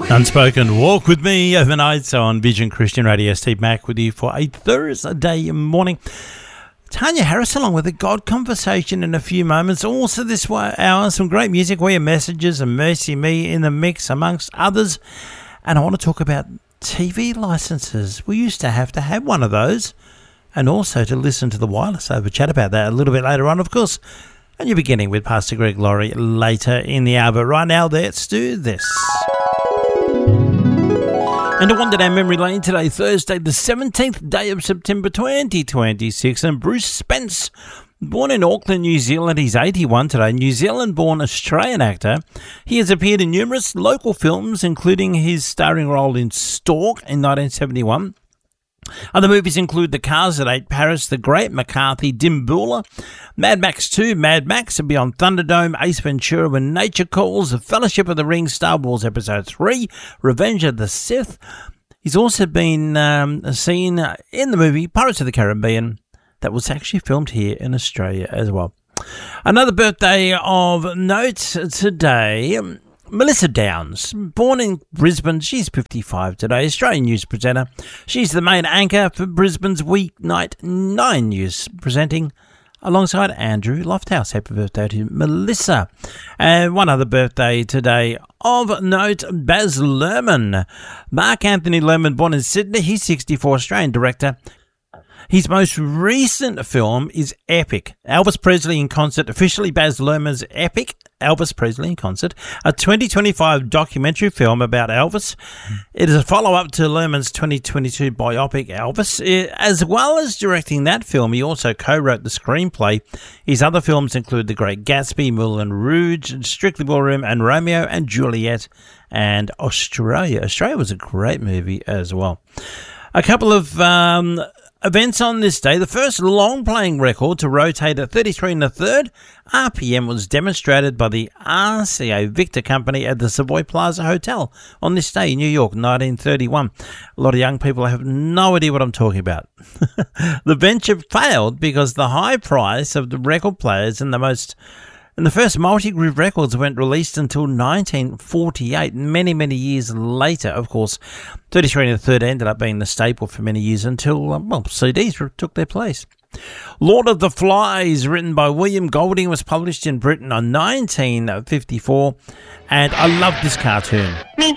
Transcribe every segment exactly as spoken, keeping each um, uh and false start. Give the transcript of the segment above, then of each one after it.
Unspoken Walk With Me overnight on Vision Christian Radio. Steve Mack with you for a Thursday morning. Tanya Harris along with a God Conversation in a few moments. Also this hour, some great music, We Are Messages and Mercy Me in the mix, amongst others. And I want to talk about T V licenses. We used to have to have one of those, and also to listen to the Wireless Over. Chat about that a little bit later on, of course. And you're beginning with Pastor Greg Laurie later in the hour. But right now, let's do this. And to wander down memory lane today, Thursday, the seventeenth day of September twenty twenty-six. And Bruce Spence, born in Auckland, New Zealand, he's eighty-one today, New Zealand-born Australian actor. He has appeared in numerous local films, including his starring role in Stalk in nineteen seventy-one. Other movies include The Cars That Ate Paris, The Great McCarthy, Dimboola, Mad Max two, Mad Max, Beyond Thunderdome, Ace Ventura, When Nature Calls, The Fellowship of the Ring, Star Wars Episode three, Revenge of the Sith. He's also been um, seen in the movie Pirates of the Caribbean that was actually filmed here in Australia as well. Another birthday of note today, Melissa Downs, born in Brisbane, she's fifty-five today, Australian news presenter. She's the main anchor for Brisbane's Weeknight nine News, presenting alongside Andrew Lofthouse. Happy birthday to Melissa. And one other birthday today of note, Baz Luhrmann. Mark Anthony Luhrmann, born in Sydney, he's sixty-four, Australian director. His most recent film is Epic, Elvis Presley in Concert, officially Baz Luhrmann's Epic, Elvis Presley in Concert, a twenty twenty-five documentary film about Elvis. It is a follow-up to Luhrmann's twenty twenty-two biopic Elvis. As well as directing that film, he also co-wrote the screenplay. His other films include The Great Gatsby, Moulin Rouge, Strictly Ballroom, and Romeo and Juliet, and Australia. Australia was a great movie as well. A couple of um, events on this day. The first long-playing record to rotate at thirty-three and a third R P M was demonstrated by the R C A Victor Company at the Savoy Plaza Hotel on this day in New York, nineteen thirty-one. A lot of young people have no idea what I'm talking about. The venture failed because the high price of the record players and the most and the first multi-groove records weren't released until nineteen forty-eight, many, many years later. Of course, thirty-three and a third ended up being the staple for many years until, well, C Ds took their place. Lord of the Flies, written by William Golding, was published in Britain in nineteen fifty-four, and I love this cartoon.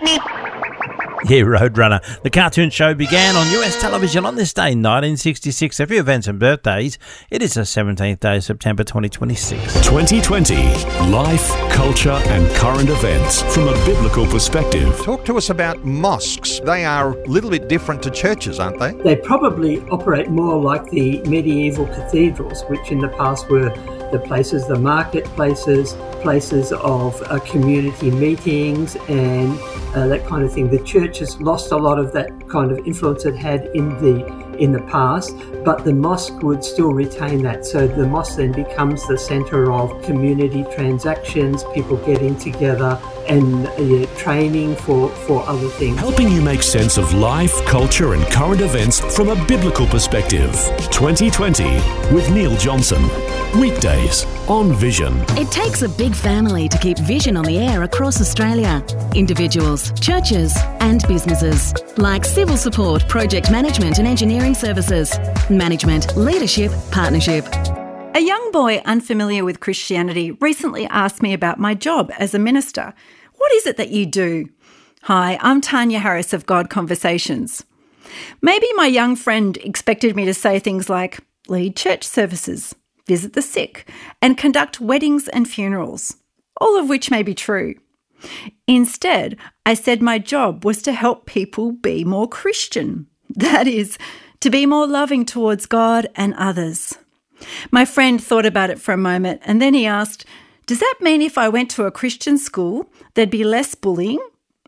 Yeah, Roadrunner. The cartoon show began on U S television on this day, nineteen sixty-six. A few events and birthdays. It is the seventeenth day of September twenty twenty-six. twenty twenty. Life, culture and current events from a biblical perspective. Talk to us about mosques. They are a little bit different to churches, aren't they? They probably operate more like the medieval cathedrals, which in the past were the places, the marketplaces, places of uh, community meetings and uh, that kind of thing. The church has lost a lot of that kind of influence it had in the in the past, but the mosque would still retain that. So the mosque then becomes the centre of community transactions, people getting together and uh, training for, for other things. Helping you make sense of life, culture and current events from a biblical perspective. twenty twenty with Neil Johnson. Weekdays on Vision. It takes a big family to keep Vision on the air across Australia. Individuals, churches and businesses. Like civil support, project management and engineering services. Management, leadership, partnership. A young boy unfamiliar with Christianity recently asked me about my job as a minister. What is it that you do? Hi, I'm Tanya Harris of God Conversations. Maybe my young friend expected me to say things like lead church services, visit the sick, and conduct weddings and funerals, all of which may be true. Instead, I said my job was to help people be more Christian. That is, to be more loving towards God and others. My friend thought about it for a moment and then he asked, does that mean if I went to a Christian school, there'd be less bullying?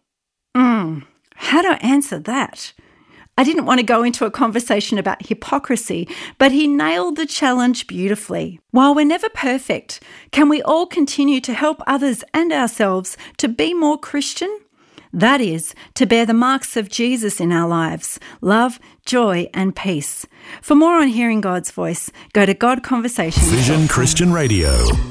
Mm, how do I answer that? I didn't want to go into a conversation about hypocrisy, but he nailed the challenge beautifully. While we're never perfect, can we all continue to help others and ourselves to be more Christian? That is, to bear the marks of Jesus in our lives, love, joy and peace. For more on hearing God's voice, go to God Conversations. Vision Christian Radio.